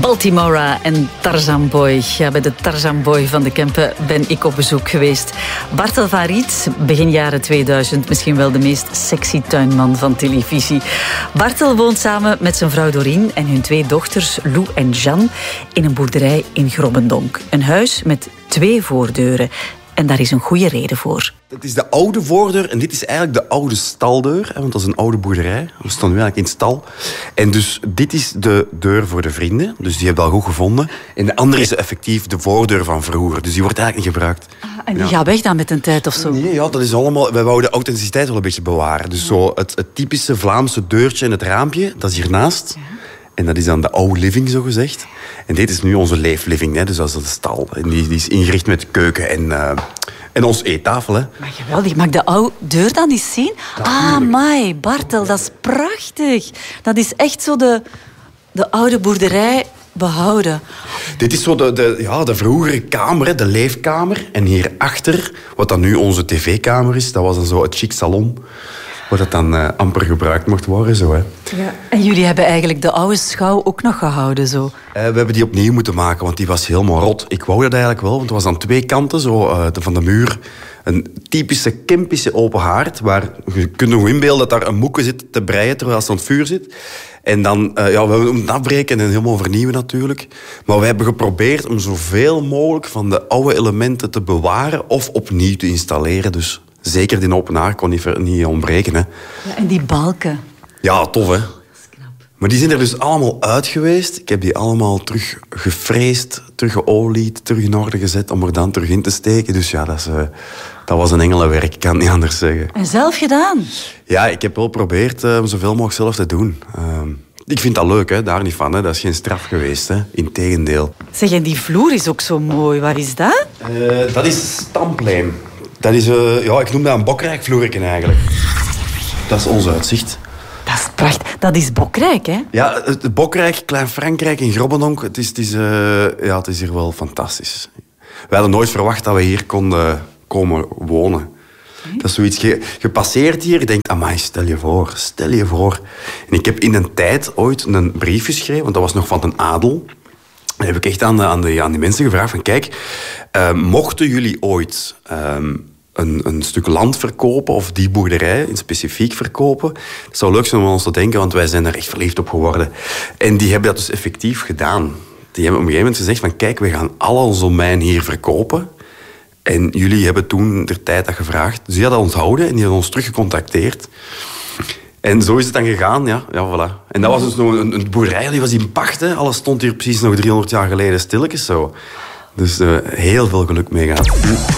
Baltimora en Tarzan Boy. Ja, bij de Tarzan Boy van de Kempen ben ik op bezoek geweest. Bartel van Riet, begin jaren 2000, misschien wel de meest sexy tuinman van televisie. Bartel woont samen met zijn vrouw Doreen en hun 2 dochters Lou en Jeanne in een boerderij in Grobbendonk. Een huis met 2 voordeuren. En daar is een goede reden voor. Het is de oude voordeur en dit is eigenlijk de oude staldeur. Want dat is een oude boerderij. We staan nu eigenlijk in stal. En dus dit is de deur voor de vrienden. Dus die hebben we al goed gevonden. En de andere is effectief de voordeur van vroeger. Dus die wordt eigenlijk niet gebruikt. En die gaat weg dan met een tijd of zo? Nee, ja, dat is allemaal... Wij wouden de authenticiteit wel een beetje bewaren. Dus zo het typische Vlaamse deurtje en het raampje, dat is hiernaast. Ja. En dat is dan de oude living, zo gezegd. En dit is nu onze leefliving, hè. Dus dat is de stal. En die is ingericht met keuken en onze eettafel. Hè. Maar geweldig. Mag ik de oude deur dan eens zien? Amai, Bartel, dat is prachtig. Dat is echt zo de oude boerderij behouden. Dit is zo de vroegere kamer, hè, de leefkamer. En hierachter, wat dan nu onze tv-kamer is, dat was dan zo het chic salon. Waar dat dan amper gebruikt mocht worden. Zo, hè. Ja. En jullie hebben eigenlijk de oude schouw ook nog gehouden? Zo. We hebben die opnieuw moeten maken, want die was helemaal rot. Ik wou dat eigenlijk wel, want er was aan 2 kanten zo, van de muur een typische Kempische open haard, waar je kunt nog inbeelden dat daar een moeke zit te breien terwijl ze aan het vuur zit. En dan, we hebben het afbreken en helemaal vernieuwen natuurlijk. Maar we hebben geprobeerd om zoveel mogelijk van de oude elementen te bewaren of opnieuw te installeren. Dus zeker die open haard kon niet ontbreken. Hè. Ja, en die balken. Ja, tof hè. Maar die zijn er dus allemaal uit geweest. Ik heb die allemaal terug gefreesd, terug geolied, terug in orde gezet om er dan terug in te steken. Dus ja, dat was een engelenwerk, ik kan het niet anders zeggen. En zelf gedaan? Ja, ik heb wel geprobeerd om zoveel mogelijk zelf te doen. Ik vind dat leuk, hè, daar niet van. Hè. Dat is geen straf geweest, hè. Integendeel. Zeg, en die vloer is ook zo mooi. Waar is dat? Dat is stamplijm. Dat is, ik noem dat een bokrijkvloerken eigenlijk. Dat is ons uitzicht. Dat is prachtig. Dat is Bokrijk, hè? Ja, het Bokrijk, Klein Frankrijk in Grobbendonk, het is hier wel fantastisch. We hadden nooit verwacht dat we hier konden komen wonen. Dat is zoiets, je passeert hier, je denkt, amai, stel je voor. En ik heb in een tijd ooit een brief geschreven, want dat was nog van een adel. Dan heb ik echt aan die mensen gevraagd van, kijk, mochten jullie ooit een stuk land verkopen, of die boerderij in specifiek verkopen, het zou leuk zijn om ons te denken, want wij zijn er echt verliefd op geworden. En die hebben dat dus effectief gedaan. Die hebben op een gegeven moment gezegd van, kijk, we gaan al ons domein hier verkopen. En jullie hebben toen de tijd dat gevraagd. Dus die hadden onthouden en die hadden ons teruggecontacteerd. En zo is het dan gegaan, ja, voilà. En dat was dus nog een boerderij, die was in pacht, hè. Alles stond hier precies nog 300 jaar geleden stilletjes zo. Dus heel veel geluk mee gehad.